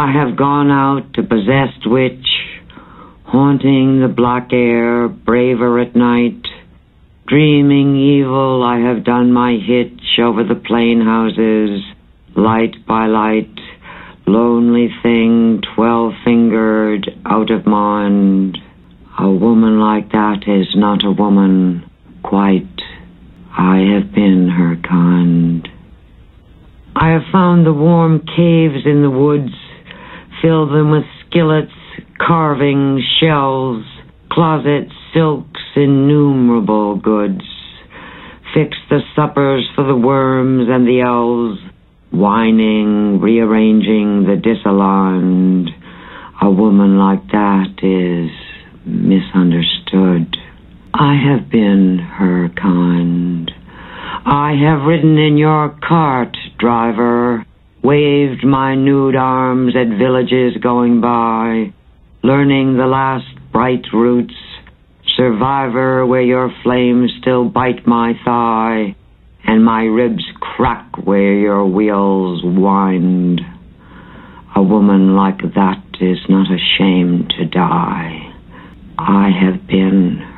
I have gone out, a possessed witch, haunting the black air, braver at night. Dreaming evil, I have done my hitch over the plain houses, light by light, lonely thing, 12-fingered, out of mind. A woman like that is not a woman, quite. I have been her kind. I have found the warm caves in the woods, filled them with skillets, carvings, shells, closets, silks, innumerable goods. Fixed the suppers for the worms and the elves, whining, rearranging the disalarmed. A woman like that is misunderstood. I have been her kind. I have ridden in your cart, driver, waved my nude arms at villages going by, learning the last bright routes, survivor where your flames still bite my thigh, and my ribs crack where your wheels wind. A woman like that is not ashamed to die. I have been